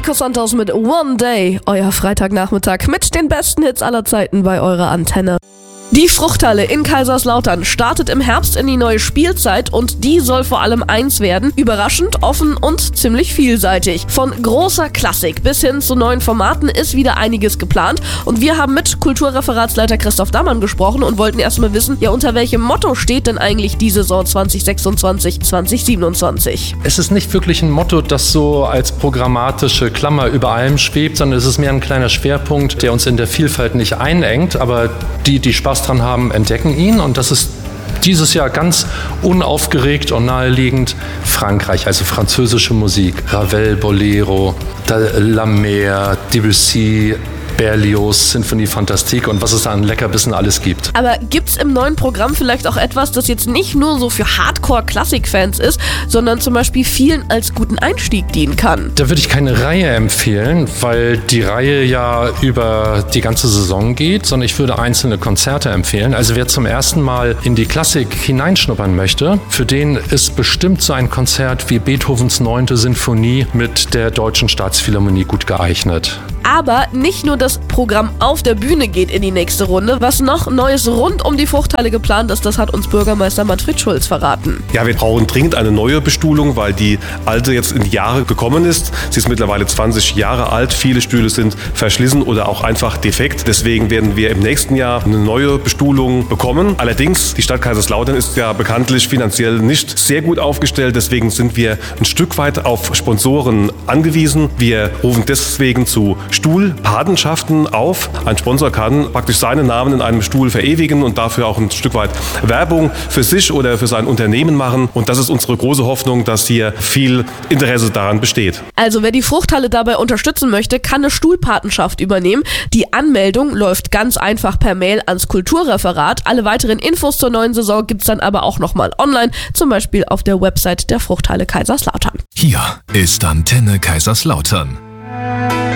Nico Santos mit One Day, euer Freitagnachmittag mit den besten Hits aller Zeiten bei eurer Antenne. Die Fruchthalle in Kaiserslautern startet im Herbst in die neue Spielzeit und die soll vor allem eins werden: überraschend, offen und ziemlich vielseitig. Von großer Klassik bis hin zu neuen Formaten ist wieder einiges geplant und wir haben mit Kulturreferatsleiter Christoph Dammann gesprochen und wollten erstmal wissen, ja, unter welchem Motto steht denn eigentlich die Saison 2026/2027? Es ist nicht wirklich ein Motto, das so als programmatische Klammer über allem schwebt, sondern es ist mehr ein kleiner Schwerpunkt, der uns in der Vielfalt nicht einengt, aber die Spaß dran haben, entdecken ihn, und das ist dieses Jahr ganz unaufgeregt und naheliegend Frankreich, also französische Musik, Ravel, Bolero, La Mer, Debussy, Berlioz, Sinfonie Fantastique und was es da an Leckerbissen alles gibt. Aber gibt's im neuen Programm vielleicht auch etwas, das jetzt nicht nur so für Hardcore-Klassik-Fans ist, sondern zum Beispiel vielen als guten Einstieg dienen kann? Da würde ich keine Reihe empfehlen, weil die Reihe ja über die ganze Saison geht, sondern ich würde einzelne Konzerte empfehlen. Also wer zum ersten Mal in die Klassik hineinschnuppern möchte, für den ist bestimmt so ein Konzert wie Beethovens 9. Sinfonie mit der Deutschen Staatsphilharmonie gut geeignet. Aber nicht nur das Programm auf der Bühne geht in die nächste Runde. Was noch Neues rund um die Fruchthalle geplant ist, das hat uns Bürgermeister Manfred Schulz verraten. Ja, wir brauchen dringend eine neue Bestuhlung, weil die alte jetzt in die Jahre gekommen ist. Sie ist mittlerweile 20 Jahre alt. Viele Stühle sind verschlissen oder auch einfach defekt. Deswegen werden wir im nächsten Jahr eine neue Bestuhlung bekommen. Allerdings, die Stadt Kaiserslautern ist ja bekanntlich finanziell nicht sehr gut aufgestellt. Deswegen sind wir ein Stück weit auf Sponsoren angewiesen. Wir rufen deswegen zu Stuhlpatenschaften auf. Ein Sponsor kann praktisch seinen Namen in einem Stuhl verewigen und dafür auch ein Stück weit Werbung für sich oder für sein Unternehmen machen. Und das ist unsere große Hoffnung, dass hier viel Interesse daran besteht. Also wer die Fruchthalle dabei unterstützen möchte, kann eine Stuhlpatenschaft übernehmen. Die Anmeldung läuft ganz einfach per Mail ans Kulturreferat. Alle weiteren Infos zur neuen Saison gibt's dann aber auch nochmal online, zum Beispiel auf der Website der Fruchthalle Kaiserslautern. Hier ist Antenne Kaiserslautern.